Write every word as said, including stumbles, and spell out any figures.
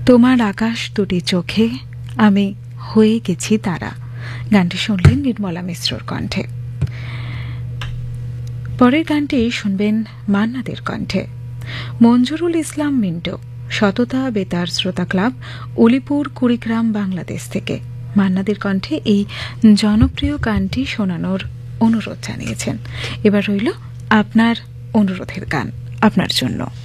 তোমার আকাশ দুটি চোখে আমি হয়ে গেছি তারা। গানটি শুনলেন নির্মলা মিশ্রর কণ্ঠে। পরের গানটি শুনবেন মান্নাদের কণ্ঠে। মঞ্জুরুল ইসলাম মিন্টু, সততা বেতার শ্রোতা ক্লাব, উলিপুর, কুড়িগ্রাম, বাংলাদেশ থেকে মান্নাদের কণ্ঠে এই জনপ্রিয় গানটি শোনানোর অনুরোধ জানিয়েছেন। এবার রইল আপনার অনুরোধের গান আপনার জন্য।